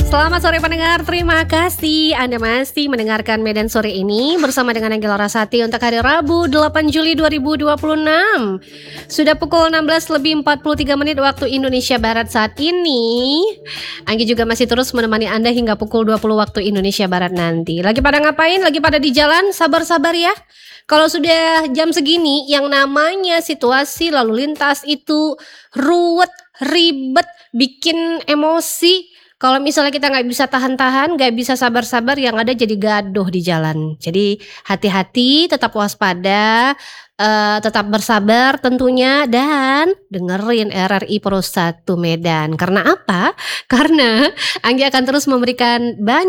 Selamat sore pendengar, terima kasih Anda masih mendengarkan Medan Sore ini bersama dengan Angela Rasati untuk hari Rabu 8 Juli 2026. Sudah pukul 16 lebih 43 menit waktu Indonesia Barat saat ini. Anggi juga masih terus menemani Anda hingga pukul 20 waktu Indonesia Barat nanti. Lagi pada ngapain? Lagi pada di jalan? Sabar-sabar ya. Kalau sudah jam segini, yang namanya situasi lalu lintas itu ruwet, ribet, bikin emosi. Kalau misalnya kita nggak bisa tahan-tahan, nggak bisa sabar-sabar, yang ada jadi gaduh di jalan. Jadi hati-hati, tetap waspada, tetap bersabar tentunya, dan dengerin RRI Pro 1 Medan. Karena apa? Karena Anggi akan terus memberikan banyak